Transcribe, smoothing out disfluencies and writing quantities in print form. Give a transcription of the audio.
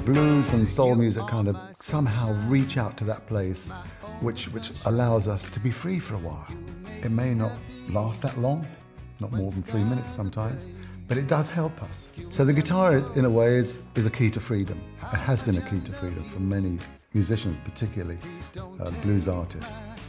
Blues and soul music kind of somehow reach out to that place which allows us to be free for a while. It may not last that long, not more than 3 minutes sometimes, but it does help us. So the guitar, in a way, is a key to freedom. It has been a key to freedom for many musicians, particularly blues artists.